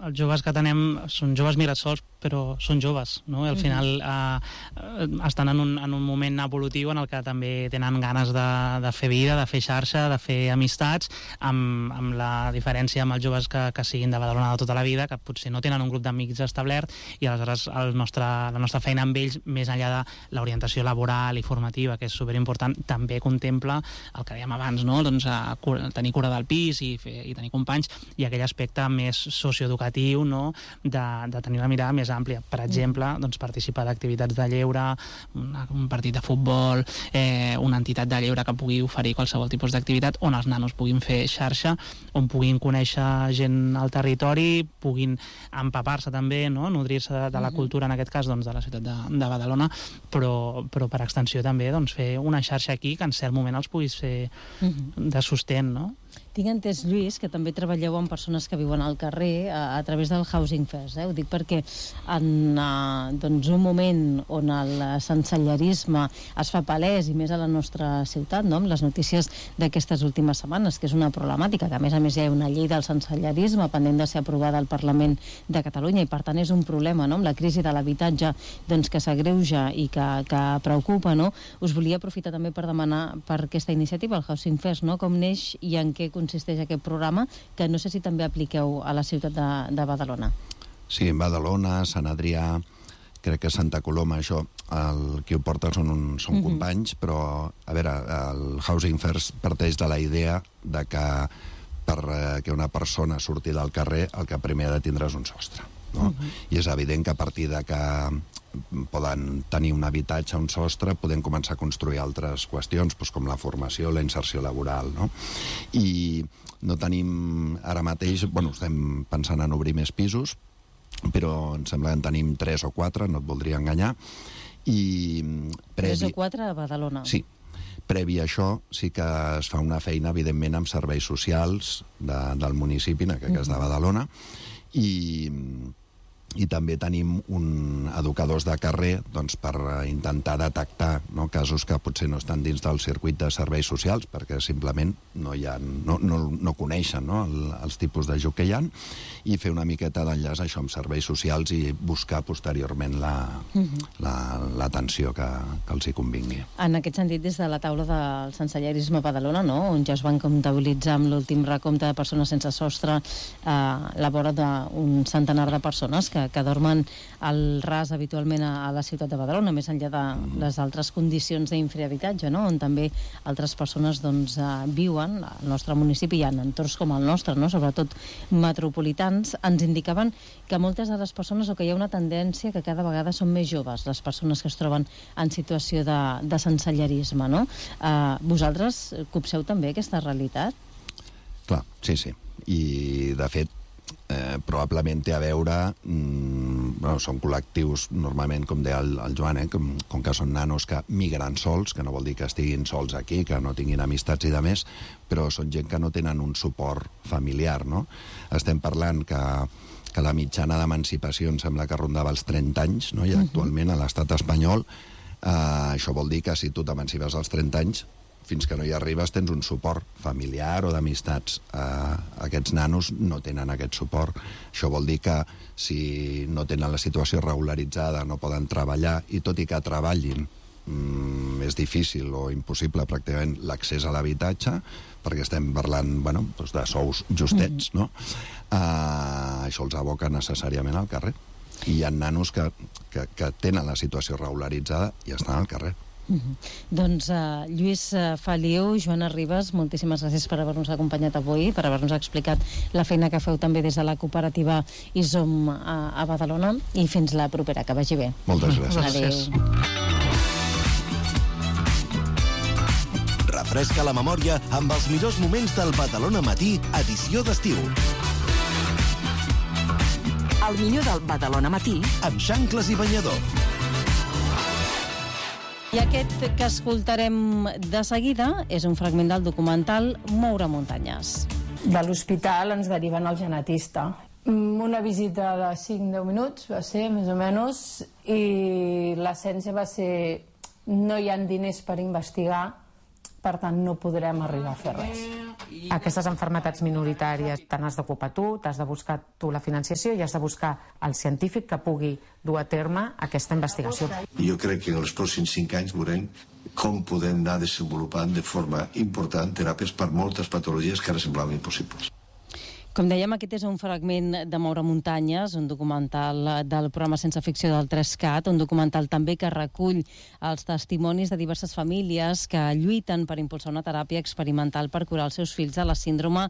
els joves que tenem són joves migrats sols, però són joves, no? I al final estan en un moment evolutiu en el que també tenen ganes de fer vida, de fer xarxa, de fer amistats, amb la diferència amb els joves que siguin de Badalona de tota la vida, que potser no tenen un grup d'amics establert, i aleshores la nostra feina amb ells, més enllà de l'orientació laboral i formativa, que és superimportant, també contempla el que dèiem abans, no? Doncs tenir cura del pis i tenir companys, i aquell aspecte més socioeducatiu, no? De tenir una mirada més àmplia. Per exemple, doncs, participar d'activitats de lleure, un partit de futbol, una entitat de lleure que pugui oferir qualsevol tipus d'activitat on els nanos puguin fer xarxa, on puguin conèixer gent al territori, puguin empapar-se també, no? Nodrir-se de la cultura, en aquest cas, doncs, de la ciutat de Badalona, però per extensió també, doncs, fer una xarxa aquí que en cert moment els puguis fer de sostent, no? Tinc entès, Lluís, que també treballeu amb persones que viuen al carrer a través del Housing First. Ho dic perquè en un moment on el sensellerisme es fa palès, i més a la nostra ciutat, no? Amb les notícies d'aquestes últimes setmanes, que és una problemàtica, que a més hi ha una llei del sensellerisme pendent de ser aprovada al Parlament de Catalunya, i per tant és un problema, no? Amb la crisi de l'habitatge, doncs, que s'agreuja i que preocupa, no? Us volia aprofitar també per demanar per aquesta iniciativa, el Housing First, no? Com neix i en què consisteix aquest programa, que no sé si també apliqueu a la ciutat de Badalona. Sí, en Badalona, Sant Adrià, crec que Santa Coloma, això, qui ho porta són companys, però, a veure, el Housing First parteix de la idea de que perquè una persona surti del carrer el que primer ha de tindre és un sostre, no? I és evident que a partir de que poden tenir un habitatge, un sostre, podem començar a construir altres qüestions, doncs, com la formació, la inserció laboral, no? I no tenim ara mateix, estem pensant en obrir més pisos, però em sembla que en tenim 3 o 4, no et voldria enganyar. 3 o 4 a Badalona? Sí. Previ a això sí que es fa una feina, evidentment, amb serveis socials del municipi, en aquest cas de Badalona, i també tenim educadors de carrer, doncs, per intentar detectar, no, casos que potser no estan dins del circuit de serveis socials perquè simplement no coneixen, no, els tipus d'ajut que hi ha, i fer una miqueta d'enllaç això amb serveis socials i buscar posteriorment l'atenció que els hi convingui. En aquest sentit, des de la taula del sensellerisme a Badalona, no, on ja es van comptabilitzar amb l'últim recompte de persones sense sostre la vora d'un centenar de persones que dormen al ras habitualment a la ciutat de Badalona, més enllà de les altres condicions d'infrahabitatge, no? On també altres persones, doncs, viuen al nostre municipi i en entorns com el nostre, no? Sobretot metropolitans. Ens indicaven que moltes de les persones, o que hi ha una tendència que cada vegada són més joves, les persones que es troben en situació de sensellerisme, no? Vosaltres copseu també aquesta realitat? Clar, sí. I, de fet, probablement té a veure, són col·lectius normalment, com deia el Joan, com que són nanos que migren sols, que no vol dir que estiguin sols aquí, que no tinguin amistats i de més, però són gent que no tenen un suport familiar, no? Estem parlant que la mitjana d'emancipació em sembla que rondava els 30 anys, no? I actualment a l'estat espanyol això vol dir que si tu t'emancipes als 30 anys, fins que no hi arribes tens un suport familiar o d'amistats. Aquests nanos no tenen aquest suport. Això vol dir que si no tenen la situació regularitzada, no poden treballar, i tot i que treballin, és difícil o impossible pràcticament l'accés a l'habitatge, perquè estem parlant de sous justets, no? Això els aboca necessàriament al carrer. I hi ha nanos que tenen la situació regularitzada i estan al carrer. Doncs Lluís Feliu, Joana Ribas, moltíssimes gràcies per haver-nos acompanyat avui, per haver-nos explicat la feina que feu també des de la cooperativa ISOM a Badalona, i fins la propera, que vagi bé. Moltes gràcies. Adéu. Refresca la memòria amb els millors moments del Badalona Matí, edició d'estiu. El millor del Badalona Matí amb xancles i banyador. I aquest que escoltarem de seguida és un fragment del documental Moure muntanyes. De l'hospital ens deriven al genetista. Una visita de 5-10 minuts va ser, més o menys, i l'essència va ser: no hi ha diners per investigar, per tant no podrem arribar a fer res. Aquestes malalties minoritàries te n'has d'ocupar tu, t'has de buscar tu la financiació i has de buscar el científic que pugui dur a terme aquesta investigació. Jo crec que en els pròxims 5 anys veurem com podem anar desenvolupant de forma important teràpies per moltes patologies que ara semblaven impossibles. Com dèiem, aquest és un fragment de Moure muntanyes, un documental del programa Sense ficció del 3CAT, un documental també que recull els testimonis de diverses famílies que lluiten per impulsar una teràpia experimental per curar els seus fills de la síndrome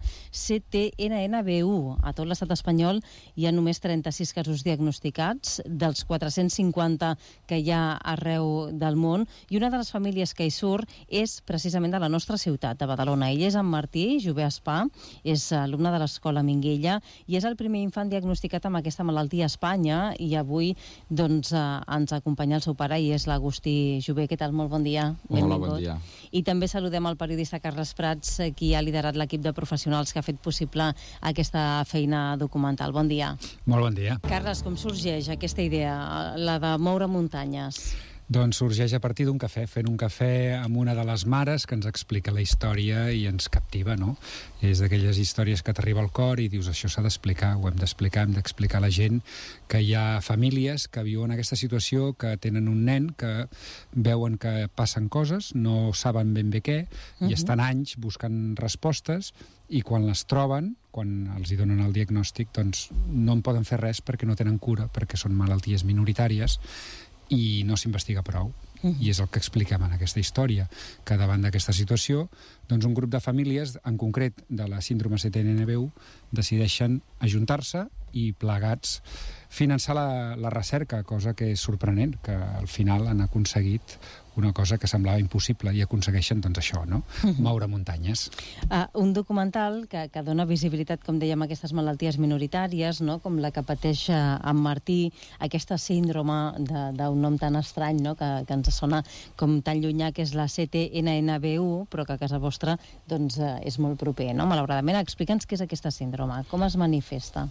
CTNNB1. A tot l'estat espanyol hi ha només 36 casos diagnosticats, dels 450 que hi ha arreu del món, i una de les famílies que hi surt és precisament de la nostra ciutat, de Badalona. Ell és en Martí Jové Espà, és alumne de l'escola Minguella, i és el primer infant diagnosticat amb aquesta malaltia a Espanya, i avui ens acompanya el seu pare, i és l'Agustí Jové. Què tal? Molt bon dia. Hola, bon dia. I també saludem el periodista Carles Prats, qui ha liderat l'equip de professionals que ha fet possible aquesta feina documental. Bon dia. Molt bon dia. Carles, com sorgeix aquesta idea, la de Moure muntanyes? Doncs sorgeix a partir d'un cafè, fent un cafè amb una de les mares que ens explica la història i ens captiva, no? És d'aquelles històries que t'arriba al cor i dius, això s'ha d'explicar, ho hem d'explicar, hem d'explicar a la gent que hi ha famílies que viuen aquesta situació, que tenen un nen, que veuen que passen coses, no saben ben bé què, i estan anys buscant respostes, i quan les troben, quan els hi donen el diagnòstic, doncs no en poden fer res perquè no tenen cura, perquè són malalties minoritàries, i no s'investiga prou. I és el que expliquem en aquesta història, que davant d'aquesta situació, doncs un grup de famílies, en concret de la síndrome CTNNB1, decideixen ajuntar-se i plegats finançar la recerca, cosa que és sorprenent, que al final han aconseguit una cosa que semblava impossible i aconsegueixen, doncs això, no? Moure muntanyes. Un documental que dona visibilitat, com dèiem, a aquestes malalties minoritàries, no? Com la que pateix en Martí, aquesta síndrome d'un nom tan estrany, no? Que ens sona com tan llunyà, que és la CTNNB1, però que a casa vostra doncs, és molt proper, no? Malauradament, explica'ns què és aquesta síndrome, com es manifesta.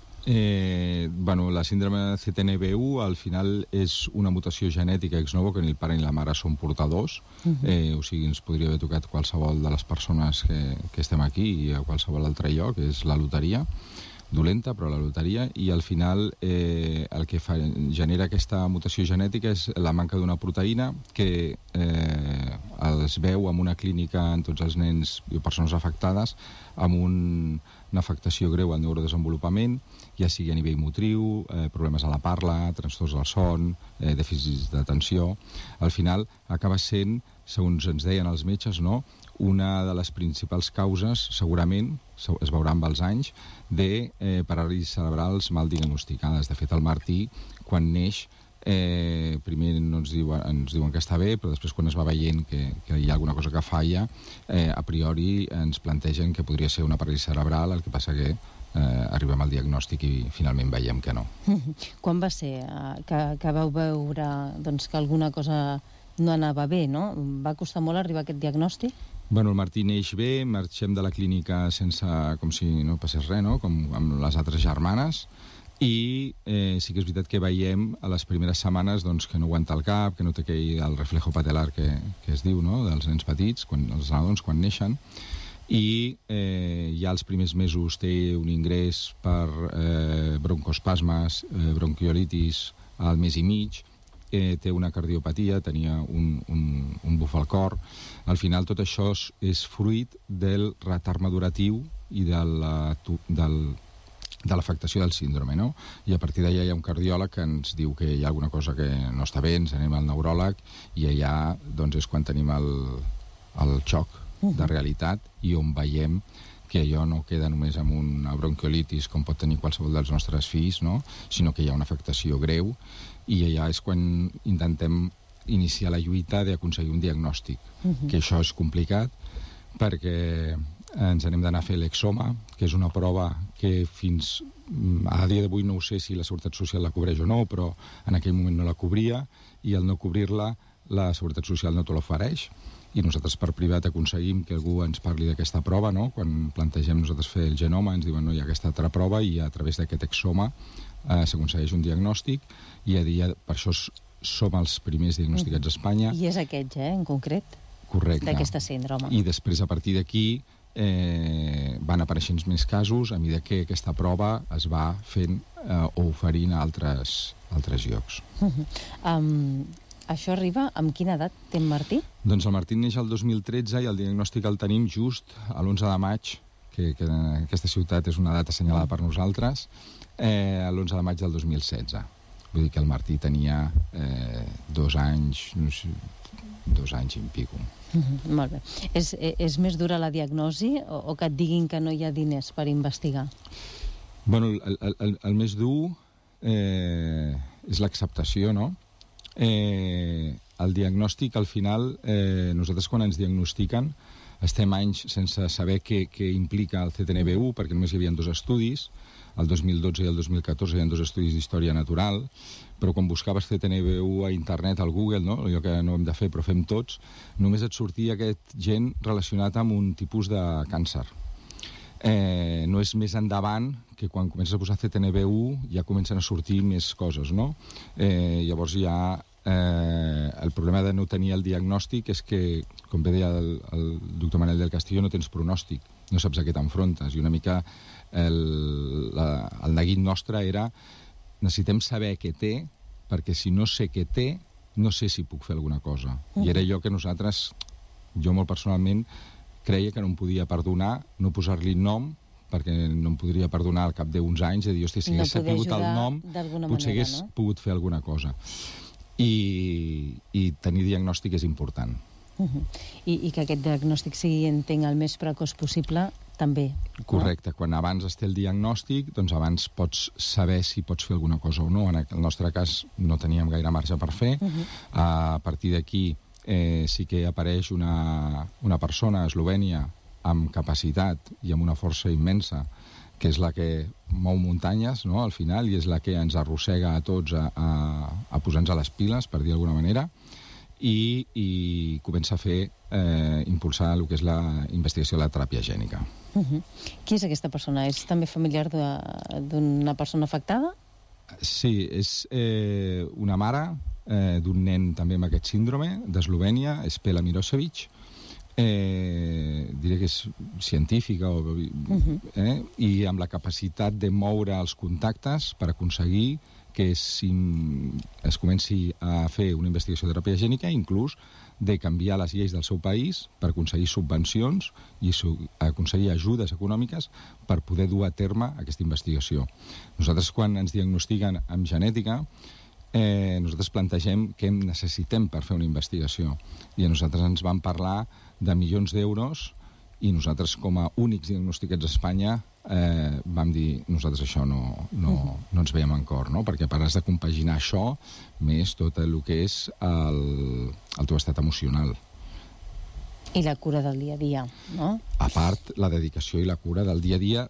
Bueno, la síndrome CTNB1 al final és una mutació genètica ex novo que ni el pare ni la mare són portadors, o sigui, ens podria haver tocat qualsevol de les persones que estem aquí i a qualsevol altre lloc, és la loteria, dolenta, però la loteria, i al final el que genera aquesta mutació genètica és la manca d'una proteïna que es veu en una clínica en tots els nens i persones afectades amb una afectació greu al neurodesenvolupament, ja sigui a nivell motriu, problemes a la parla, trastorns del son, dèficits d'atenció. Al final acaba sent, segons ens deien els metges, no, una de les principals causes, segurament, es veurà amb els anys, de paràlisis cerebrals mal diagnosticades. De fet, el Martí, quan neix, primer no ens diuen que està bé, però després quan es va veient que hi ha alguna cosa que falla, a priori ens plantegen que podria ser una paràlisi cerebral, el que passa que arribem al diagnòstic i finalment veiem que no. Quan va ser que vau veure doncs, que alguna cosa no anava bé, no? Va costar molt arribar a aquest diagnòstic? Bueno, el Martí neix bé, marxem de la clínica sense, com si no passés res, no? Com amb les altres germanes, i sí que és veritat que veiem a les primeres setmanes doncs, que no aguanta el cap, que no té el reflejo patelar que es diu, no? Dels nens petits, els nadons, quan neixen, i ja als primers mesos té un ingrés per broncoespasmes, bronquiolitis al mes i mig, té una cardiopatia, tenia un buf al cor. Al final tot això és fruit del retard maduratiu i de l'afectació del síndrome, no? I a partir d'allà hi ha un cardiòleg que ens diu que hi ha alguna cosa que no està bé, ens anem al neuròleg, i allà doncs, és quan tenim el xoc de realitat i on veiem que allò no queda només amb una bronquiolitis com pot tenir qualsevol dels nostres fills, no? Sinó que hi ha una afectació greu, i allà és quan intentem iniciar la lluita d'aconseguir un diagnòstic, que això és complicat perquè ens n'hem d'anar a fer l'exoma, que és una prova que fins a dia d'avui no ho sé si la Seguretat Social la cobreix o no, però en aquell moment no la cobria, i al no cobrir-la la Seguretat Social no te l'ofereix, i nosaltres per privat aconseguim que algú ens parli d'aquesta prova, no? Quan plantegem nosaltres fer el genoma ens diuen no, hi ha aquesta altra prova, i a través d'aquest exoma s'aconsegueix un diagnòstic, i per això som els primers diagnosticats a Espanya. I és aquest, en concret? Correcte. D'aquesta síndrome. I després, a partir d'aquí, van apareixent més casos a mesura que aquesta prova es va fent o oferint a altres llocs. Això arriba amb quina edat té en Martí? Doncs el Martí neix el 2013 i el diagnòstic el tenim just a l'11 de maig, que aquesta ciutat és una data assenyalada per nosaltres, l'11 de maig del 2016. Vull dir que el Martí tenia 2 anys, no sé, 2 anys i un pico. Molt bé. És més dura la diagnosi o que et diguin que no hi ha diners per investigar? Bueno, el més dur és l'acceptació, no? El diagnòstic, al final, nosaltres quan ens diagnostiquen estem anys sense saber què implica el CTNB1, perquè només hi havia 2 estudis, el 2012 i el 2014 hi ha 2 estudis d'història natural, però quan buscaves CTNB1 a internet, al Google, no? Allò que no hem de fer, però fem tots, només et sortia aquest gen relacionat amb un tipus de càncer. No és més endavant que quan comences a posar CTNB1 ja comencen a sortir més coses, no? Llavors ja el problema de no tenir el diagnòstic és que, com bé deia el doctor Manel del Castillo, no tens pronòstic, no saps a què t'enfrontes, i una mica el neguit nostre era necessitem saber què té, perquè si no sé què té, no sé si puc fer alguna cosa. I era allò que nosaltres, jo molt personalment, creia que no em podia perdonar, no posar-li nom, perquè no em podria perdonar al cap d'uns anys, de dir, hòstia, si hagués sabut el nom, potser hagués pogut fer alguna cosa. I tenir diagnòstic és important. I que aquest diagnòstic sigui, entenc, el més precoç possible, també. Correcte. Quan abans es té el diagnòstic, doncs abans pots saber si pots fer alguna cosa o no. En el nostre cas no teníem gaire marge per fer. A partir d'aquí sí que apareix una persona a Eslovènia amb capacitat i amb una força immensa, que és la que mou muntanyes, no?, al final, i és la que ens arrossega a tots a posar-nos a les piles, per dir d'alguna manera, i comença a fer, impulsar el que és la investigació de la teràpia gènica. Qui és aquesta persona? És també familiar d'una persona afectada? Sí, és una mare d'un nen també amb aquest síndrome d'Eslovènia, és Pela Mirosevic, diré que és científica i amb la capacitat de moure els contactes per aconseguir que es comenci a fer una investigació de teràpia gènica, inclús de canviar les lleis del seu país per aconseguir subvencions i aconseguir ajudes econòmiques per poder dur a terme aquesta investigació. Nosaltres, quan ens diagnostiquen amb genètica, nosaltres plantegem què necessitem per fer una investigació. I a nosaltres ens van parlar de milions d'euros i nosaltres, com a únics diagnosticats a Espanya, vam dir, nosaltres això no ens veiem en cor, no? Perquè a part has de compaginar això més tot el que és el teu estat emocional. I la cura del dia a dia, no? A part, la dedicació i la cura del dia a dia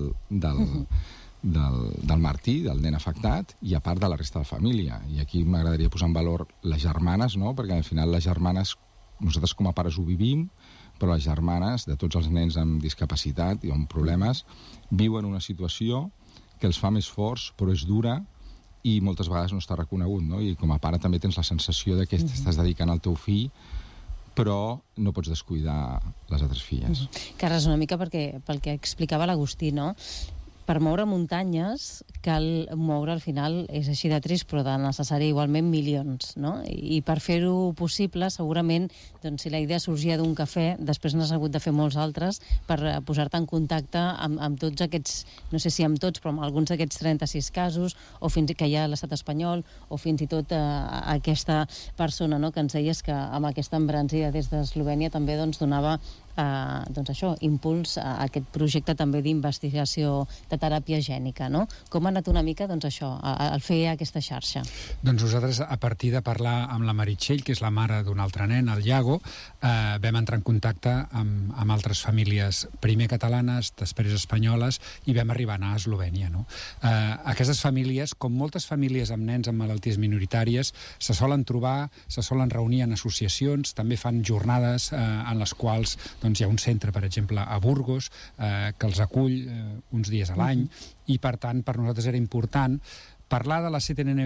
del Martí, del nen afectat, i a part de la resta de la família. I aquí m'agradaria posar en valor les germanes, no? Perquè al final les germanes, nosaltres com a pares ho vivim, però les germanes de tots els nens amb discapacitat i amb problemes viuen una situació que els fa més forts, però és dura i moltes vegades no està reconegut, no? I com a pare també tens la sensació de que estàs dedicant al teu fill, però no pots descuidar les altres filles. Carles, una mica pel que explicava l'Agustí, no? Per moure muntanyes cal moure, al final, és així de trist, però de necessari igualment milions, no? I per fer-ho possible, segurament, doncs, si la idea sorgia d'un cafè, després n'has hagut de fer molts altres per posar-te en contacte amb tots aquests, no sé si amb tots, però amb alguns d'aquests 36 casos, o fins que hi ha a l'estat espanyol, o fins i tot aquesta persona, no?, que ens deies que amb aquesta embranzida des d'Eslovènia també doncs, donava doncs això, impuls a aquest projecte també d'investigació de teràpia gènica, no? Com ha anat una mica, doncs això, al fer aquesta xarxa? Doncs nosaltres, a partir de parlar amb la Meritxell, que és la mare d'un altre nen, el Iago, vam entrar en contacte amb altres famílies, primer catalanes, després espanyoles, i vam arribar a anar a Eslovènia, no? Aquestes famílies, com moltes famílies amb nens amb malalties minoritàries, se solen trobar, se solen reunir en associacions, també fan jornades en les quals doncs hi ha un centre, per exemple, a Burgos, que els acull uns dies a l'any, i per tant per nosaltres era important parlar de la CTNB1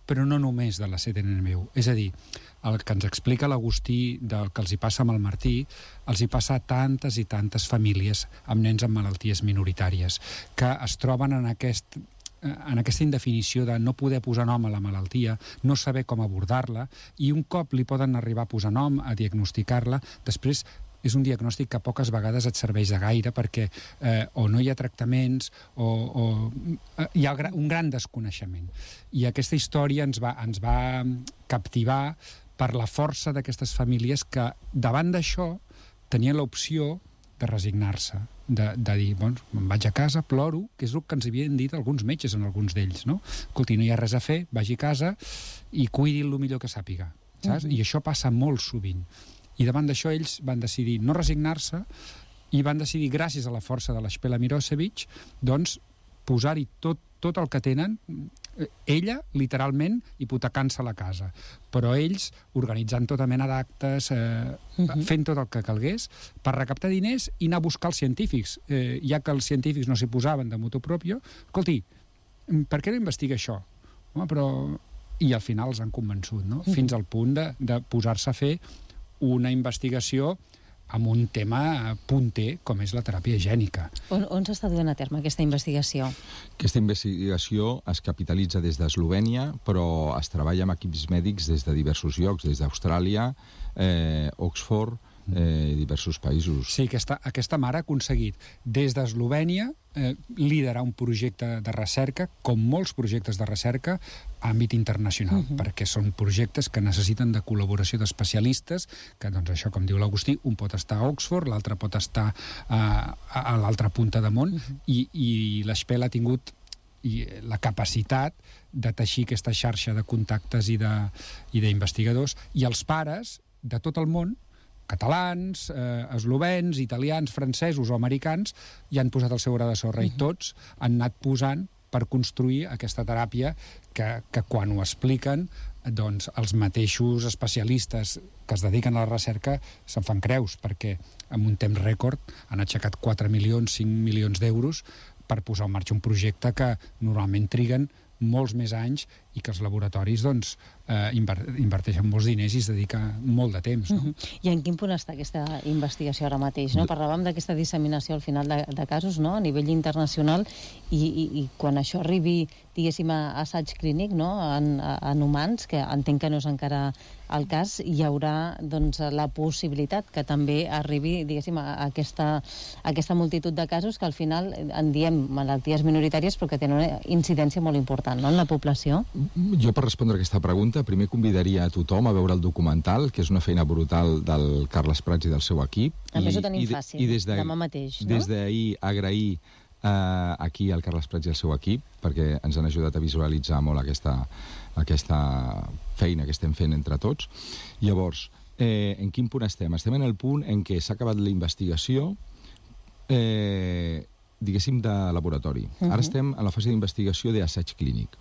però no només de la CTNBU. És a dir, el que ens explica l'Agustí del que els hi passa amb el Martí, els hi passa a tantes i tantes famílies amb nens amb malalties minoritàries que es troben en aquesta indefinició de no poder posar nom a la malaltia, no saber com abordar-la, i un cop li poden arribar a posar nom, a diagnosticar-la, després és un diagnòstic que poques vegades et serveix de gaire perquè o no hi ha tractaments o hi ha un gran desconeixement. I aquesta història ens va captivar per la força d'aquestes famílies que davant d'això tenien l'opció de resignar-se, de dir, bueno, me'n vaig a casa, ploro, que és el que ens havien dit alguns metges en alguns d'ells, no? Escolti, no hi ha res a fer, vagi a casa i cuidi'l el millor que sàpiga, saps? I això passa molt sovint. I davant d'això ells van decidir no resignar-se i van decidir, gràcies a la força de l'Spela Mirosevic, doncs posar-hi tot el que tenen, ella, literalment, hipotecant-se la casa, però ells organitzant tota mena d'actes, fent tot el que calgués per recaptar diners i anar a buscar els científics, ja que els científics no s'hi posaven de motu proprio. Escolti, per què no investiga això? Home, però... I al final els han convençut, no? Fins al punt de posar-se a fer una investigació amb un tema punter com és la teràpia gènica. On s'està duent a terme aquesta investigació? Aquesta investigació es capitalitza des d'Eslovènia, però es treballa amb equips mèdics des de diversos llocs, des d'Austràlia, Oxford, diversos països. Sí, aquesta mare ha aconseguit des d'Eslovènia liderar un projecte de recerca, com molts projectes de recerca, a àmbit internacional, perquè són projectes que necessiten de col·laboració d'especialistes, que, doncs, això, com diu l'Agustí, un pot estar a Oxford, l'altre pot estar a l'altra punta de món, i l'Spela ha tingut la capacitat de teixir aquesta xarxa de contactes i d'investigadors, i els pares de tot el món, catalans, eslovens, italians, francesos o americans, hi han posat el seu gra de sorra, i tots han anat posant per construir aquesta teràpia que quan ho expliquen, doncs els mateixos especialistes que es dediquen a la recerca se'n fan creus, perquè en un temps rècord han aixecat 4 milions, 5 milions d'euros per posar en marxa un projecte que normalment triguen molts més anys i que els laboratoris doncs, inverteixen molts diners i es dedica molt de temps. No? I en quin punt està aquesta investigació ara mateix? No? Parlàvem d'aquesta disseminació al final de casos, no? A nivell internacional, i quan això arribi, diguéssim, a assaig clínic, no? En humans, que entenc que no és encara el cas, hi haurà doncs, la possibilitat que també arribi, diguéssim, a aquesta multitud de casos que al final en diem malalties minoritàries però que tenen una incidència molt important, no?, en la població. Jo, per respondre a aquesta pregunta, primer convidaria a tothom a veure el documental, que és una feina brutal del Carles Prats i del seu equip. A més ho tenim fàcil, demà mateix, no? Des d'ahir agrair aquí al Carles Prats i al seu equip, perquè ens han ajudat a visualitzar molt aquesta feina que estem fent entre tots. Llavors, en quin punt estem? Estem en el punt en què s'ha acabat la investigació, diguéssim, de laboratori. Ara estem en la fase d'investigació d'assaig clínic.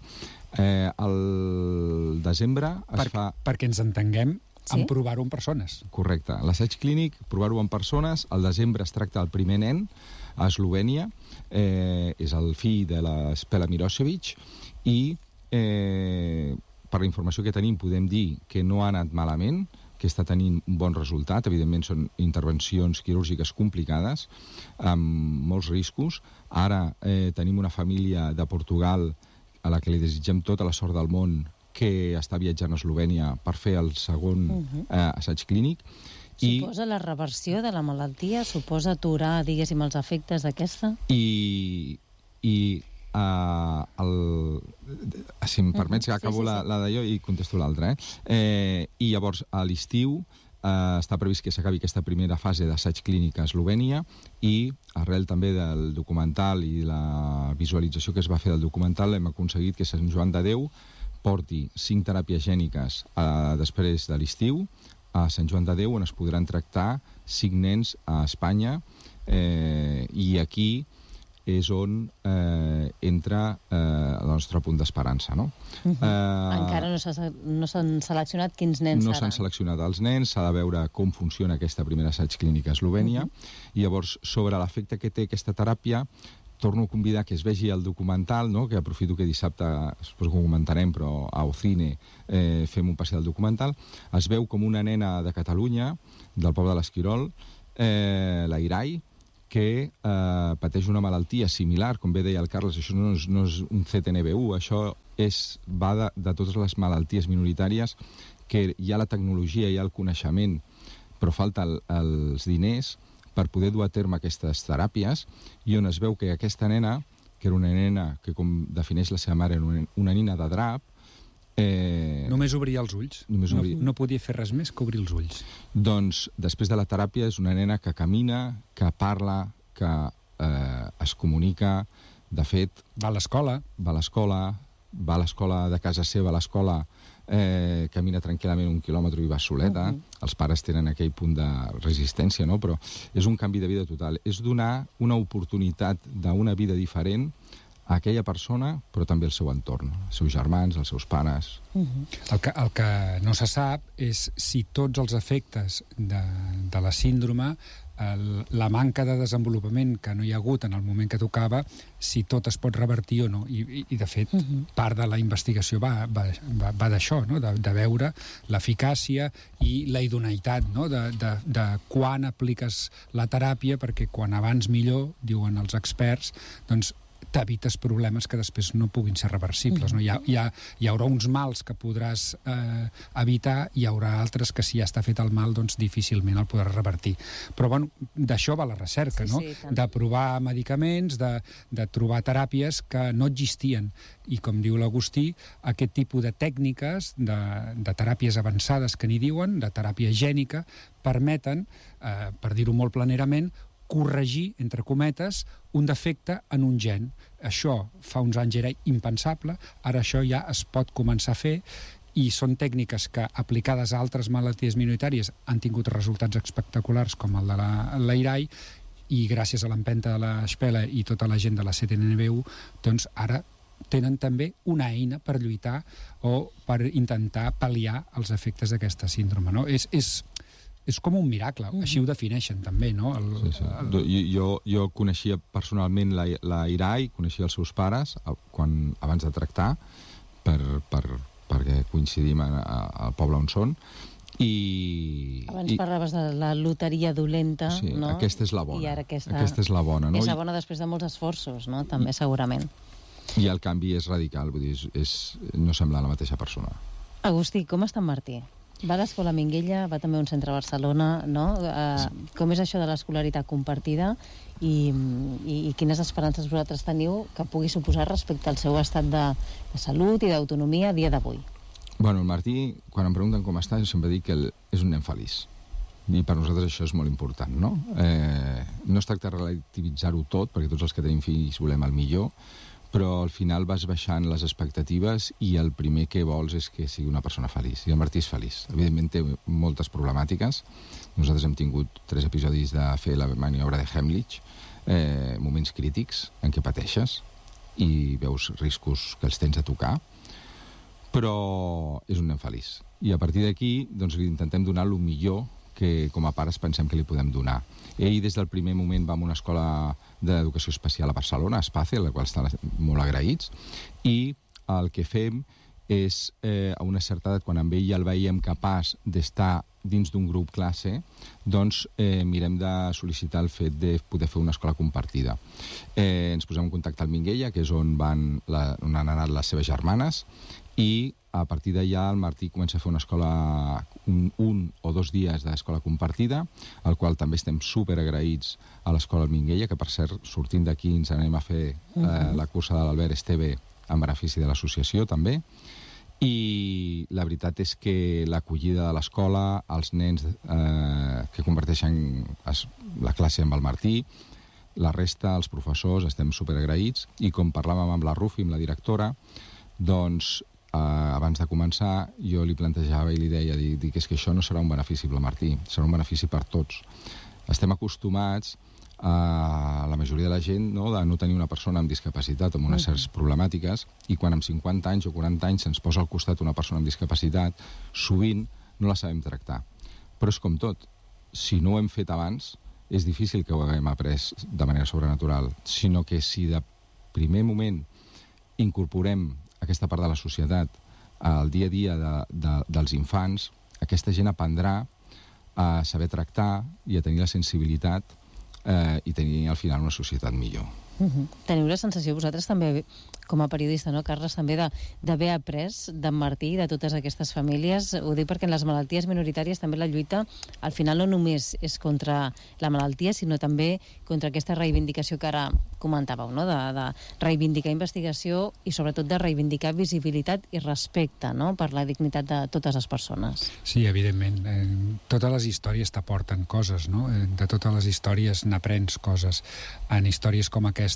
Al desembre es fa... Perquè ens entenguem, en provar-ho en persones. Correcte. L'assaig clínic, provar-ho en persones, al desembre es tracta del primer nen a Eslovènia, és el fill de l'Spela Mirosevic, i per la informació que tenim podem dir que no ha anat malament, que està tenint un bon resultat. Evidentment són intervencions quirúrgiques complicades, amb molts riscos. Ara tenim una família de Portugal a la que li desitgem tota la sort del món, que està viatjant a Eslovènia per fer el segon assaig clínic. Suposa la reversió de la malaltia? Suposa aturar, diguéssim, els efectes d'aquesta? Si em permets que acabo la d'allò i contesto l'altra. I llavors, a l'estiu, està previst que s'acabi aquesta primera fase d'assaig clínic a Eslovènia, i arrel també del documental i la visualització que es va fer del documental hem aconseguit que Sant Joan de Déu porti 5 teràpies gèniques després de l'estiu a Sant Joan de Déu, on es podran tractar 5 nens a Espanya, i aquí és on entra el nostre punt d'esperança, no? Encara no s'han seleccionat quins nens no s'han seleccionat els nens, s'ha de veure com funciona aquesta primera assaig clínica a Eslovènia, i llavors, sobre l'efecte que té aquesta teràpia, torno a convidar que es vegi el documental, no? Que aprofito que dissabte, suposo que ho comentarem, però a Ocine fem un passeig del documental. Es veu com una nena de Catalunya, del poble de l'Esquirol, la Irai, que pateix una malaltia similar, com bé deia el Carles, això no és un CTNB1, això va de totes les malalties minoritàries, que hi ha la tecnologia, hi ha el coneixement, però falta els diners per poder dur a terme aquestes teràpies, i on es veu que aquesta nena, que era una nena que, com defineix la seva mare, era una nina de drap, només obria els ulls. No podia fer res més que obrir els ulls. Doncs, després de la teràpia, és una nena que camina, que parla, que es comunica. De fet, va a l'escola de casa seva, a l'escola, camina tranquil·lament 1 quilòmetre i va soleta. Els pares tenen aquell punt de resistència, no? Però és un canvi de vida total. És donar una oportunitat d'una vida diferent a aquella persona, però també al seu entorn, els seus germans, els seus pares. El que no se sap és si tots els efectes de la síndrome, la manca de desenvolupament que no hi ha hagut en el moment que tocava, si tot es pot revertir o no. I de fet, part de la investigació va d'això, no? De veure l'eficàcia i la idoneïtat, no? De quan apliques la teràpia, perquè quan abans millor, diuen els experts, doncs t'evites problemes que després no puguin ser reversibles. No? Hi haurà uns mals que podràs evitar, i hi haurà altres que si ja està fet el mal, doncs difícilment el podràs revertir. Però bueno, d'això va la recerca, no? De provar medicaments, de trobar teràpies que no existien. I com diu l'Agustí, aquest tipus de tècniques, de teràpies avançades que n'hi diuen, de teràpia gènica, permeten, per dir-ho molt planerament, corregir, entre cometes, un defecte en un gen. Això fa uns anys era impensable, ara això ja es pot començar a fer, i són tècniques que, aplicades a altres malalties minoritàries, han tingut resultats espectaculars, com el de la Irai, i gràcies a l'empenta de la Spela i tota la gent de la CTNB1, doncs ara tenen també una eina per lluitar o per intentar pal·liar els efectes d'aquesta síndrome, no? És com un miracle, així ho defineixen també, no? Jo coneixia personalment la Irai, coneixia els seus pares abans de tractar, perquè coincidim al poble on són, abans parlaves de la loteria dolenta, no? Aquesta és la bona. I ara aquesta és la bona, no? És la bona després de molts esforços, no? També, segurament. I el canvi és radical, vull dir, no sembla la mateixa persona. Agustí, com està en Martí? Va a l'escola Minguella, va també a un centre a Barcelona, no? Com és això de l'escolaritat compartida i quines esperances vosaltres teniu que pugui suposar respecte al seu estat de salut i d'autonomia a dia d'avui? Bueno, el Martí, quan em pregunten com està, jo sempre dic que és un nen feliç. I per nosaltres això és molt important, no? No es tracta de relativitzar-ho tot, perquè tots els que tenim fills volem el millor, però al final vas baixant les expectatives i el primer que vols és que sigui una persona feliç. I el Martí és feliç. Evidentment té moltes problemàtiques. Nosaltres hem tingut 3 episodis de fer la maniobra de Heimlich, moments crítics en què pateixes i veus riscos que els tens a tocar, però és un nen feliç. I a partir d'aquí doncs, li intentem donar el millor que com a pares pensem que li podem donar. Ell des del primer moment va a una escola d'educació especial a Barcelona, a Space, a la qual estan molt agraïts, i el que fem és, a una certa edat, quan amb ell el veiem capaç d'estar dins d'un grup classe, doncs mirem de sol·licitar el fet de poder fer una escola compartida. Ens posem en contacte al Minguella, que és on han anat les seves germanes, i a partir d'allà el Martí comença a fer una escola, un o 2 dies d'escola compartida, al qual també estem superagraïts a l'escola Minguella, que per cert, sortint d'aquí ens anem a fer la cursa de l'Albert Esteve en benefici de l'associació també, i la veritat és que l'acollida de l'escola, els nens que converteixen la classe amb el Martí, la resta, els professors, estem superagraïts, i com parlàvem amb la Rufi, amb la directora, doncs abans de començar jo li plantejava i li deia que és que això no serà un benefici per al Martí, serà un benefici per tots. Estem acostumats a la majoria de la gent, no, de no tenir una persona amb discapacitat, amb unes certes problemàtiques, i quan amb 50 anys o 40 anys se'ns posa al costat una persona amb discapacitat, sovint no la sabem tractar. Però és com tot, si no ho hem fet abans, és difícil que ho haguem après de manera sobrenatural, sinó que si de primer moment incorporem aquesta part de la societat al dia a dia dels infants, aquesta gent aprendrà a saber tractar i a tenir la sensibilitat i tenir al final una societat millor. Teniu la sensació, vosaltres també, com a periodista, no, Carles, també d'haver après d'en Martí i de totes aquestes famílies? Ho dic perquè en les malalties minoritàries també la lluita al final no només és contra la malaltia, sinó també contra aquesta reivindicació que ara comentàveu, no? De reivindicar investigació i sobretot de reivindicar visibilitat i respecte, no? Per la dignitat de totes les persones. Sí, evidentment. Totes les històries t'aporten coses, no? De totes les històries n'aprens coses. En històries com aquesta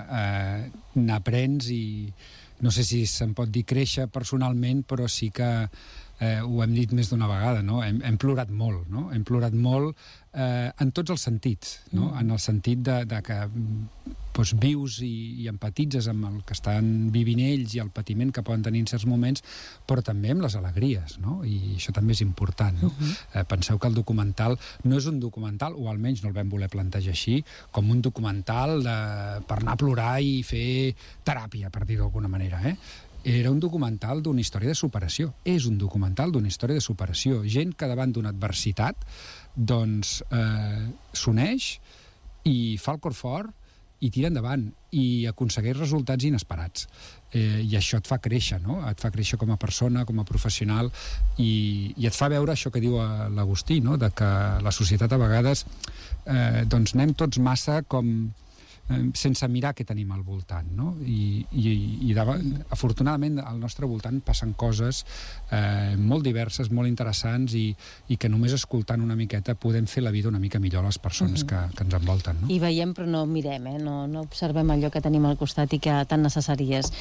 n'aprens i no sé si se'n pot dir créixer personalment, però sí que ho hem dit més d'una vegada, no? Hem plorat molt, no? Hem plorat molt en tots els sentits, no? En el sentit de que doncs, vius i empatitzes amb el que estan vivint ells i el patiment que poden tenir en certs moments, però també amb les alegries, no? I això també és important, no? Penseu que el documental no és un documental, o almenys no el vam voler plantejar així, com un documental per anar a plorar i fer teràpia, per dir-ho d'alguna manera, Era un documental d'una història de superació. És un documental d'una història de superació. Gent que davant d'una adversitat doncs s'uneix i fa el cor fort i tira endavant i aconsegueix resultats inesperats. I això et fa créixer, no? Et fa créixer com a persona, com a professional i et fa veure això que diu l'Agustí, no? De que la societat a vegades doncs anem tots massa com sense mirar què tenim al voltant, no? I afortunadament al nostre voltant passen coses molt diverses, molt interessants i que només escoltant una miqueta podem fer la vida una mica millor a les persones que ens envolten, no? I veiem però no mirem, no observem allò que tenim al costat i que tan necessari és.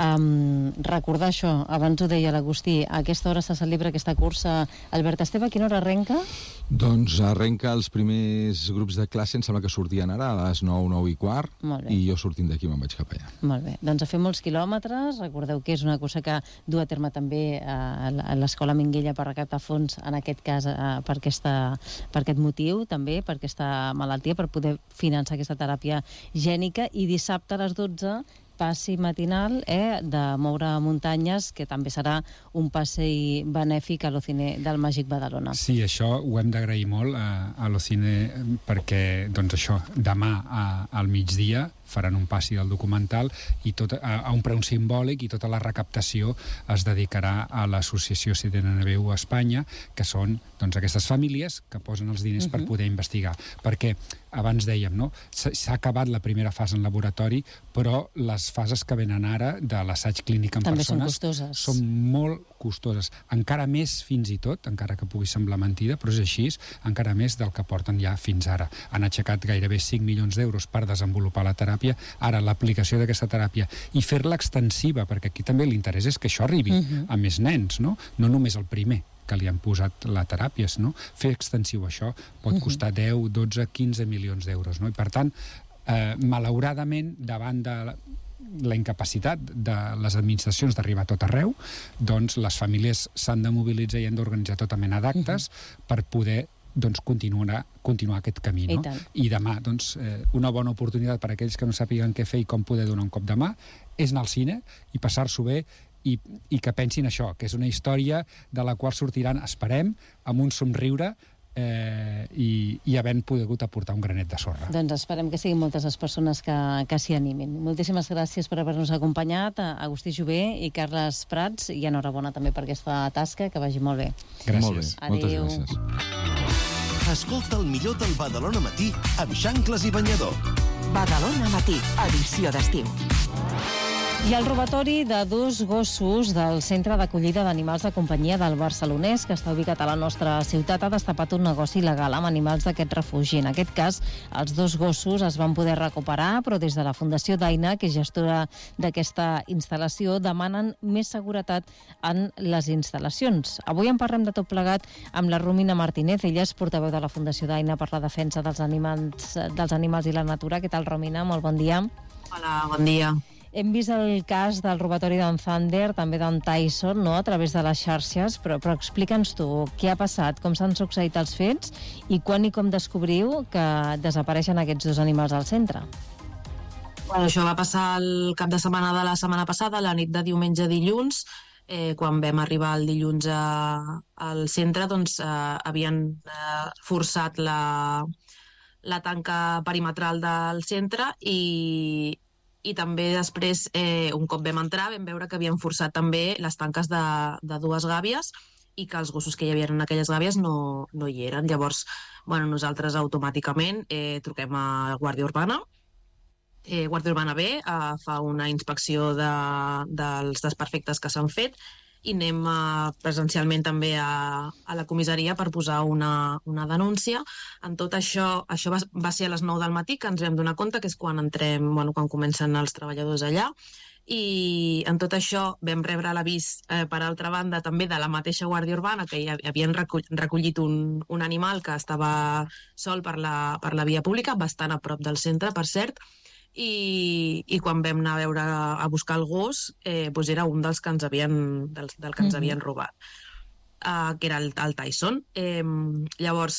Recordar això, abans ho deia l'Agustí, a aquesta hora se celebra aquesta cursa. Albert Esteve, a quina hora arrenca? Doncs arrenca els primers grups de classe, em sembla que sortien ara a les 9, 9 i quart, i jo sortint d'aquí me'n vaig cap allà. Molt bé, doncs a fer molts quilòmetres. Recordeu que és una cursa que du a terme també a l'Escola Minguella per recaptar fons, en aquest cas per aquest motiu, també per aquesta malaltia, per poder finançar aquesta teràpia gènica. I dissabte a les 12 passi matinal de moure muntanyes, que també serà un passeig benèfic a l'Ocine del Màgic Badalona. Sí, això ho hem d'agrair molt a l'Ocine perquè, doncs això, demà al migdia faran un passi del documental i tot a un preu simbòlic, i tota la recaptació es dedicarà a l'associació CDNBU a Espanya, que són doncs aquestes famílies que posen els diners per poder investigar. Perquè abans dèiem, no? S'ha acabat la primera fase en laboratori, però les fases que venen ara de l'assaig clínic en persones també són costoses. Són molt costoses. Encara més, fins i tot, encara que pugui semblar mentida, però és així, encara més del que porten ja fins ara. Han aixecat gairebé 5 milions d'euros per desenvolupar la teràpia. Ara, l'aplicació d'aquesta teràpia i fer-la extensiva, perquè aquí també l'interès és que això arribi a més nens, no? No només el primer que li han posat la teràpia, no? Fer extensiu això pot costar 10, 12, 15 milions d'euros, no? I per tant, malauradament, davant de la incapacitat de les administracions d'arribar a tot arreu, doncs les famílies s'han de mobilitzar i han d'organitzar tota mena d'actes per poder continuar aquest camí, no? I demà, doncs, una bona oportunitat per a aquells que no sàpiguen què fer i com poder donar un cop de mà és anar al cine i passar-s'ho bé i que pensin això, que és una història de la qual sortiran, esperem, amb un somriure i havent pogut aportar un granet de sorra. Doncs esperem que siguin moltes les persones que s'hi animin. Moltíssimes gràcies per haver-nos acompanyat, Agustí Jové i Carles Prats, i enhorabona també per aquesta tasca, que vagi molt bé. Gràcies. Moltes gràcies. Escolta el millor del Badalona Matí amb Xancles i Banyador. Badalona Matí, edició d'estiu. I el robatori de 2 gossos del Centre d'Acollida d'Animals de Companyia del Barcelonès, que està ubicat a la nostra ciutat, ha destapat un negoci il·legal amb animals d'aquest refugi. En aquest cas, els 2 gossos es van poder recuperar, però des de la Fundació Daina, que és gestora d'aquesta instal·lació, demanen més seguretat en les instal·lacions. Avui en parlem de tot plegat amb la Romina Martínez. Ella és portaveu de la Fundació Daina per la defensa dels animals i la natura. Què tal, Romina? Molt bon dia. Hola, bon dia. Hem vist el cas del robatori d'en Thunder, també d'en Tyson, no?, a través de les xarxes, però explica'ns tu què ha passat, com s'han succeït els fets i quan i com descobriu que desapareixen aquests dos animals al centre. Bueno, això va passar el cap de setmana de la setmana passada, la nit de diumenge a dilluns. Quan vam arribar el dilluns al centre, doncs havien forçat la tanca perimetral del centre i també després, un cop vam entrar, vam veure que havien forçat també les tanques de dues gàbies i que els gossos que hi havia en aquelles gàbies no hi eren. Llavors, bueno, nosaltres automàticament truquem a Guàrdia Urbana. Guàrdia Urbana B fa una inspecció dels desperfectes que s'han fet i anem presencialment també a la comissaria per posar una denúncia. En tot això va ser a les 9 del matí que ens vam donar compte, que és quan entrem, quan comencen els treballadors allà, i en tot això vam rebre l'avís, per altra banda, també de la mateixa Guàrdia Urbana, que ja havien recollit un animal que estava sol per la via pública, bastant a prop del centre, per cert, i quan vam anar a buscar el gos, doncs era un dels que ens havien robat, que era el Tyson. Llavors,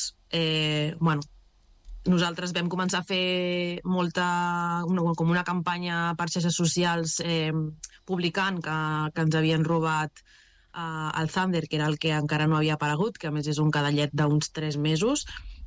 nosaltres vam començar a fer com una campanya per xarxes socials publicant que ens havien robat el Thunder, que era el que encara no havia aparegut, que a més és un cadallet d'uns 3 mesos,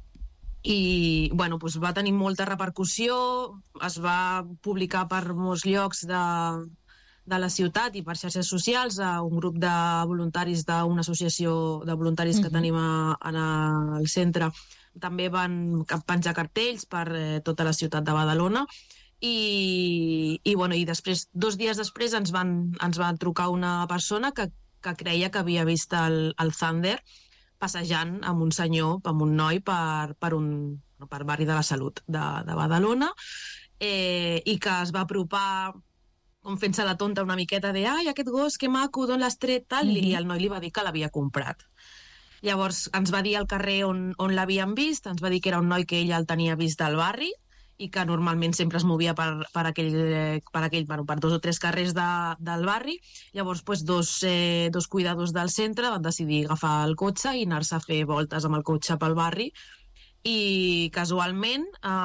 i doncs va tenir molta repercussió, es va publicar per molts llocs de la ciutat i per xarxes socials, a un grup de voluntaris d'una associació de voluntaris que tenim al centre. També van penjar cartells per tota la ciutat de Badalona i després, 2 dies després, ens va trucar una persona que creia que havia vist el Thunder passejant amb un senyor, amb un noi per barri de la Salut de Badalona, i que es va apropar com fent-se la tonta una miqueta de «Ai, aquest gos, que maco, d'on l'has tret?» i el noi li va dir que l'havia comprat. Llavors ens va dir al carrer on l'havien vist, ens va dir que era un noi que ella el tenia vist del barri i que normalment sempre es movia per 2 o 3 carrers del barri. Llavors, dos cuidadors del centre van decidir agafar el cotxe i anar-se a fer voltes amb el cotxe pel barri i casualment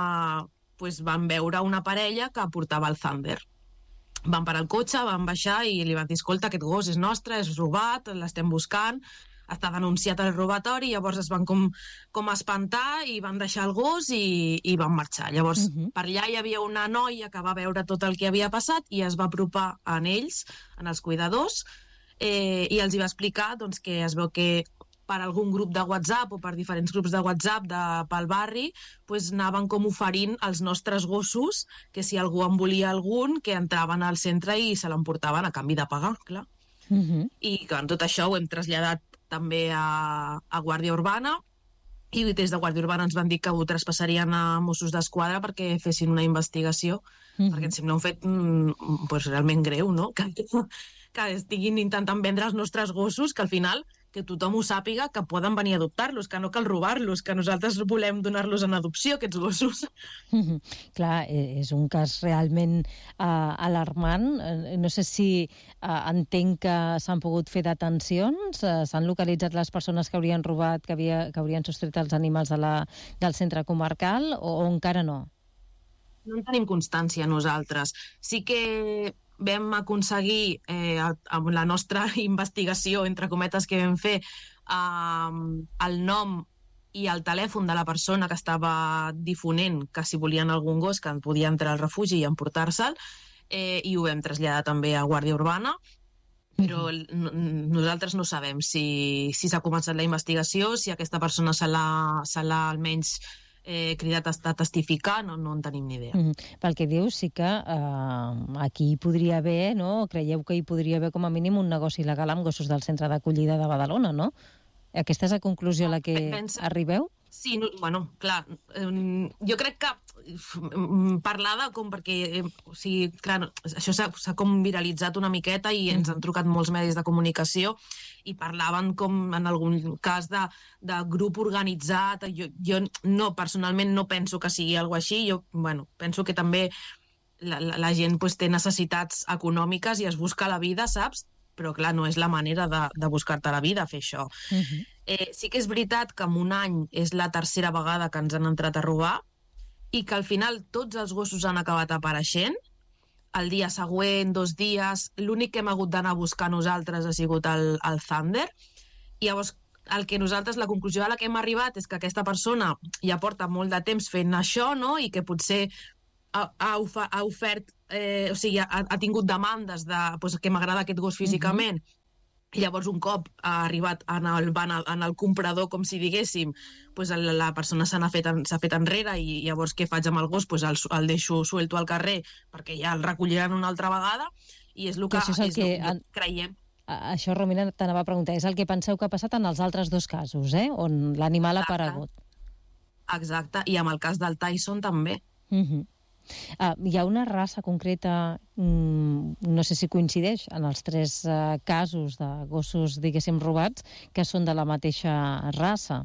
van veure una parella que portava el Thunder. Van parar el cotxe, van baixar i li van dir «Escolta, aquest gos és nostre, és robat, l'estem buscant, està denunciat el robatori». Llavors es van com espantar i van deixar el gos i van marxar. Llavors, per allà hi havia una noia que va veure tot el que havia passat i es va apropar en ells, en els cuidadors, i els hi va explicar que es veu que per algun grup de WhatsApp o per diferents grups de WhatsApp pel barri anaven com oferint els nostres gossos, que si algú en volia algun, que entraven al centre i se l'emportaven a canvi de pagar, clar. I en tot això ho hem traslladat també a Guàrdia Urbana i des de Guàrdia Urbana ens van dir que ho traspassarien a Mossos d'Esquadra perquè fessin una investigació, perquè ens sembla un fet realment greu, no? Que estiguin intentant vendre els nostres gossos, que al final que tothom ho sàpiga, que poden venir a adoptar-los, que no cal robar-los, que nosaltres volem donar-los en adopció, aquests gossos. Clar, és un cas realment alarmant. No sé si entenc que s'han pogut fer detencions, s'han localitzat les persones que haurien robat, que haurien sostret els animals del centre comarcal, o encara no? No en tenim constància nosaltres. Sí que vam aconseguir, amb la nostra investigació, entre cometes, que vam fer, el nom i el telèfon de la persona que estava difonent que si volien algun gos que podia entrar al refugi i emportar-se'l, i ho vam traslladar també a Guàrdia Urbana, però nosaltres no sabem si s'ha començat la investigació, si aquesta persona se l'ha almenys cridat a testificar, no en tenim ni idea. Pel que dius, sí que aquí hi podria haver, no? Creieu que hi podria haver com a mínim un negoci il·legal amb gossos del centre d'acollida de Badalona, no? Aquesta és la conclusió a la que arribeu? Sí, clar, jo crec que parlada com perquè, clar, això s'ha com viralitzat una miqueta i ens han trucat molts medis de comunicació i parlaven com en algun cas de grup organitzat. Jo personalment no penso que sigui alguna cosa així. Jo penso que també la gent pues, té necessitats econòmiques i es busca la vida, saps? Però, clar, no és la manera de buscar-te la vida, fer això. Sí que és veritat que en un any és la tercera vegada que ens han entrat a robar i que al final tots els gossos han acabat apareixent. El dia següent, 2 dies, l'únic que hem hagut d'anar a buscar nosaltres ha sigut el Thunder. I llavors, la conclusió a la que hem arribat és que aquesta persona ja porta molt de temps fent això, no? I que potser ha ofert, ha tingut demandes de que m'agrada aquest gos físicament. Llavors, un cop ha arribat en el comprador, com si diguéssim, la persona s'ha fet enrere i llavors què faig amb el gos? El deixo suelto al carrer perquè ja el recolliran una altra vegada i és el que creiem. Això, Romina, t'anava a preguntar. És el que penseu que ha passat en els altres 2 casos, on l'animal ha aparegut. Exacte, i amb el cas del Tyson també. Hi ha una raça concreta, no sé si coincideix, en els 3 casos de gossos, diguéssim, robats, que són de la mateixa raça?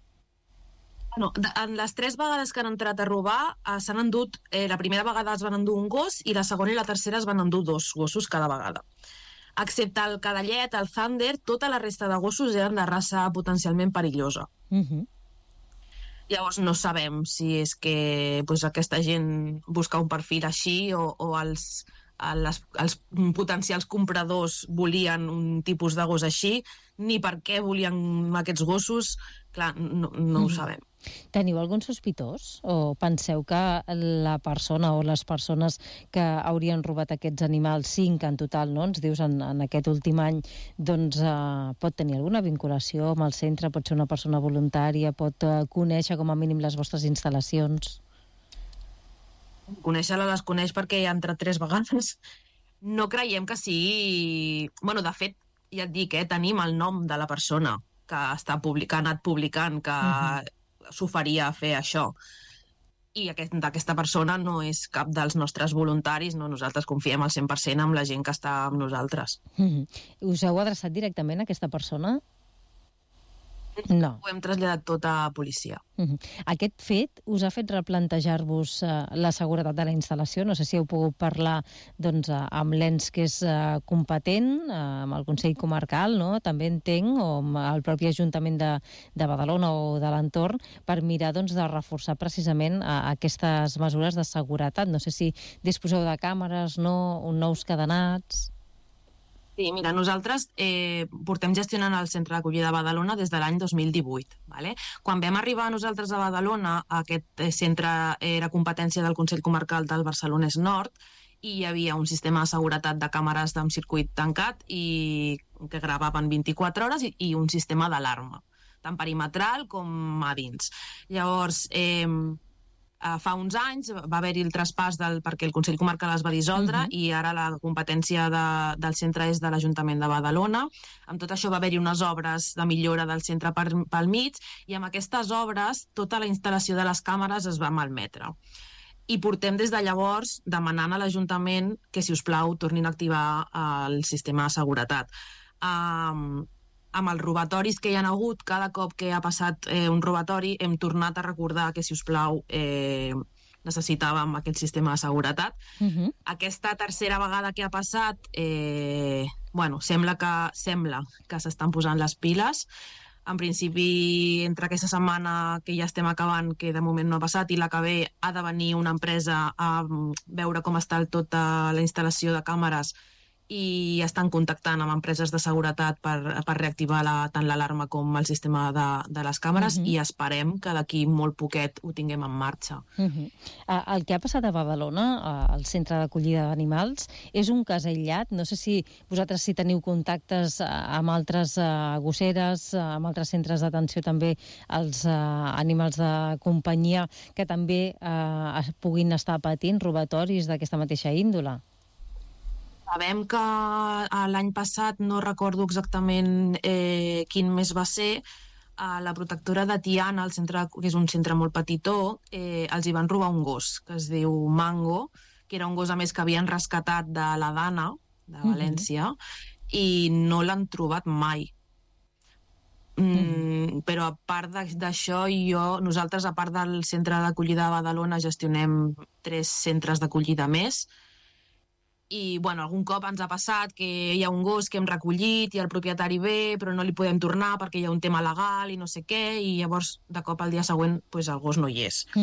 En les 3 vegades que han entrat a robar s'han endut, la primera vegada es van endur un gos i la segona i la tercera es van endur 2 gossos cada vegada. Excepte el cadellet, el Thunder, tota la resta de gossos eren de raça potencialment perillosa. Llavors no sabem si és que aquesta gent busca un perfil així o els potencials compradors volien un tipus de gos així, ni per què volien aquests gossos, clar, no ho sabem. Teniu algun sospitós? O penseu que la persona o les persones que haurien robat aquests animals, 5 en total, no? Ens dius en aquest últim any, doncs pot tenir alguna vinculació amb el centre, pot ser una persona voluntària, pot conèixer com a mínim les vostres instal·lacions? Conèixer-la les coneix perquè hi ha entrat 3 vegades. No creiem que sigui... Bueno, de fet, ja et dic, tenim el nom de la persona que ha anat publicant, que s'oferia a fer això. I aquesta persona no és cap dels nostres voluntaris, no, nosaltres confiem al 100% en la gent que està amb nosaltres. Us heu adreçat directament a aquesta persona? No. Ho hem traslladat tot a policia. Aquest fet us ha fet replantejar-vos la seguretat de la instal·lació? No sé si heu pogut parlar amb l'ENS que és competent, amb el Consell Comarcal, no? També entenc, o amb el propi Ajuntament de Badalona o de l'entorn, per mirar de reforçar precisament aquestes mesures de seguretat. No sé si disposeu de càmeres, nous cadenats... Sí, mira, nosaltres portem gestionant el centre d'acollida de Badalona des de l'any 2018. Vale? Quan vam arribar nosaltres a Badalona, aquest centre era competència del Consell Comarcal del Barcelonès Nord i hi havia un sistema de seguretat de càmeres amb circuit tancat i que gravaven 24 hores i un sistema d'alarma, tant perimetral com a dins. Llavors, fa uns anys va haver-hi el traspàs perquè el Consell Comarcal es va dissoldre i ara la competència del centre és de l'Ajuntament de Badalona. Amb tot això va haver-hi unes obres de millora del centre pel mig i amb aquestes obres tota la instal·lació de les càmeres es va malmetre. I portem des de llavors demanant a l'Ajuntament que, si us plau, tornin a activar el sistema de seguretat. Amb els robatoris que hi ha hagut, cada cop que ha passat un robatori, hem tornat a recordar que, si us plau, necessitàvem aquest sistema de seguretat. Aquesta tercera vegada que ha passat, sembla que s'estan posant les piles. En principi, entre aquesta setmana que ja estem acabant, que de moment no ha passat, i la que ve ha de venir una empresa a veure com està tota la instal·lació de càmeres i estan contactant amb empreses de seguretat per reactivar tant l'alarma com el sistema de les càmeres i esperem que d'aquí molt poquet ho tinguem en marxa. El que ha passat a Badalona, al centre d'acollida d'animals, és un cas aïllat? No sé si vosaltres teniu contactes amb altres gosseres, amb altres centres d'atenció també als animals de companyia que també puguin estar patint robatoris d'aquesta mateixa índole. Sabem que l'any passat, no recordo exactament quin mes va ser, a la protectora de Tiana, que és un centre molt petitó, els hi van robar un gos, que es diu Mango, que era un gos, a més, que havien rescatat de la Dana, de València, i no l'han trobat mai. Però a part d'això, nosaltres, a part del centre d'acollida de Badalona, gestionem 3 centres d'acollida més. I, algun cop ens ha passat que hi ha un gos que hem recollit i el propietari ve, però no li podem tornar perquè hi ha un tema legal i no sé què, i llavors, de cop, al dia següent, el gos no hi és.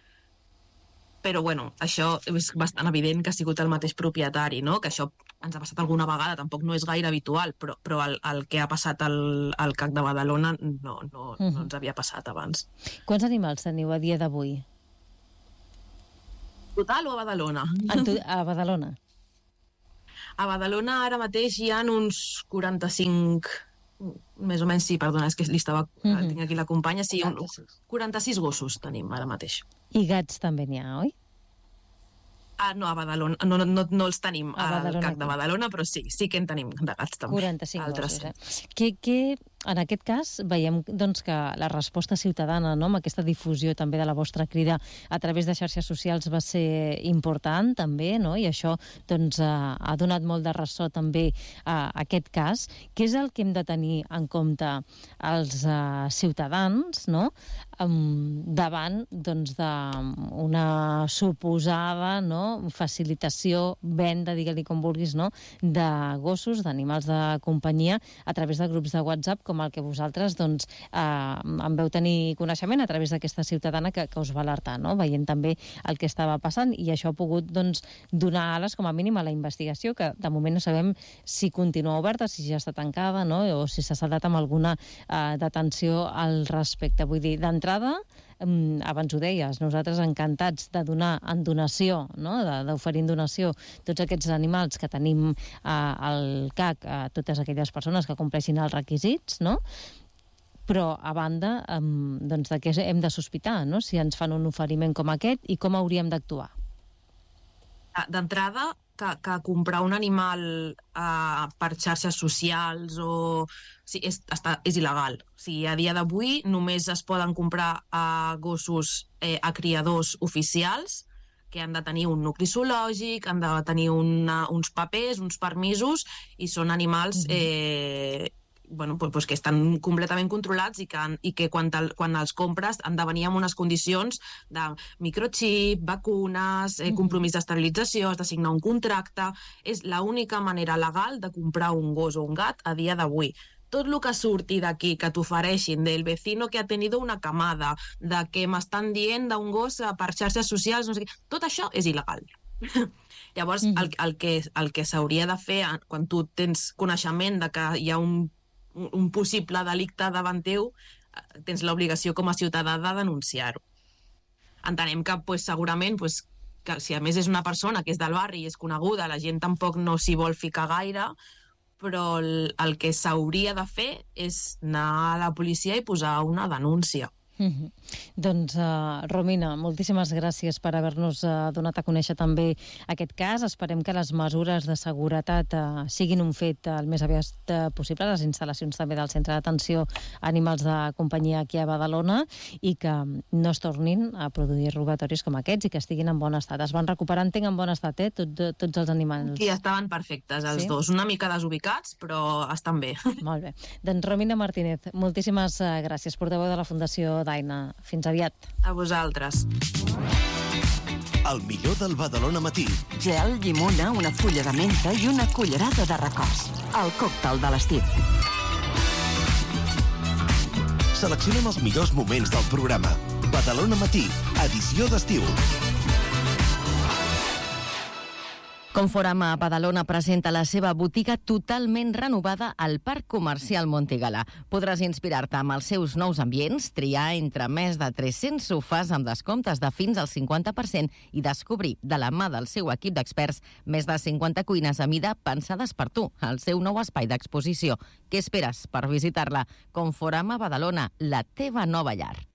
Però, això és bastant evident que ha sigut el mateix propietari, no? Que això ens ha passat alguna vegada, tampoc no és gaire habitual, però el que ha passat al CAC de Badalona no ens havia passat abans. Quants animals teniu a dia d'avui? Total o a Badalona? A Badalona. A Badalona ara mateix hi ha uns 45, més o menys, sí, perdona, és que tinc aquí la companya, sí, 46 gossos tenim ara mateix. I gats també n'hi ha, oi? No, a Badalona, no els tenim al CAC de Badalona, però sí que en tenim de gats també. 45 gossos, Que en aquest cas veiem que la resposta ciutadana, amb aquesta difusió també de la vostra crida a través de xarxes socials va ser important també, i això ha donat molt de ressò també a aquest cas. Què és el que hem de tenir en compte els ciutadans davant d'una suposada facilitació, venda, digue-li com vulguis, de gossos, d'animals de companyia a través de grups de WhatsApp com el que vosaltres en veu tenir coneixement a través d'aquesta ciutadana que us va alertar, veient també el que estava passant, i això ha pogut donar ales com a mínim a la investigació, que de moment no sabem si continua oberta, si ja està tancada, o si s'ha saldat amb alguna detenció al respecte. Vull dir, d'entrada, abans ho deies, nosaltres encantats de donar en donació, d'oferir en donació tots aquests animals que tenim al CAC a totes aquelles persones que compleixin els requisits, però a banda de què hem de sospitar, si ens fan un oferiment com aquest i com hauríem d'actuar. D'entrada, que comprar un animal per xarxes socials és il·legal. O sigui, a dia d'avui només es poden comprar gossos a criadors oficials, que han de tenir un nucli zoològic, han de tenir uns papers, uns permisos, i són animals que estan completament controlats i que quan els compres han de venir amb unes condicions de microchip, vacunes, compromís d'esterilització, has de signar un contracte. És l'única manera legal de comprar un gos o un gat a dia d'avui. Tot el que surti d'aquí, que t'ofereixin del vecino que ha tenido una camada, de que m'estan dient d'un gos per xarxes socials, no sé què, tot això és il·legal. Llavors, el que s'hauria de fer quan tu tens coneixement de que hi ha un possible delicte davant teu, tens l'obligació com a ciutadà de denunciar-ho. Entenem que segurament, que si a més és una persona que és del barri i és coneguda, la gent tampoc no s'hi vol ficar gaire, però el que s'hauria de fer és anar a la policia i posar una denúncia. Doncs, Romina, moltíssimes gràcies per haver-nos donat a conèixer també aquest cas. Esperem que les mesures de seguretat siguin un fet el més aviat possible, les instal·lacions també del Centre d'Atenció a Animals de Companyia aquí a Badalona, i que no es tornin a produir robatoris com aquests i que estiguin en bon estat. Es van recuperar, entenc, en bon estat, tots els animals? Sí, estaven perfectes, els dos. Una mica desubicats, però estan bé. Molt bé. Doncs, Romina Martínez, moltíssimes gràcies, portaveu de la Fundació Daina. Fins aviat. A vosaltres. El millor del Badalona Matí. Gel, llimona, una fulla de menta i una cullerada de records. El còctel de l'estiu. Seleccionem els millors moments del programa. Badalona Matí, edició d'estiu. Conforama Badalona presenta la seva botiga totalment renovada al Parc Comercial Montigalà. Podràs inspirar-te amb els seus nous ambients, triar entre més de 300 sofàs amb descomptes de fins al 50% i descobrir, de la mà del seu equip d'experts, més de 50 cuines a mida pensades per tu, al seu nou espai d'exposició. Què esperes per visitar-la? Conforama Badalona, la teva nova llar.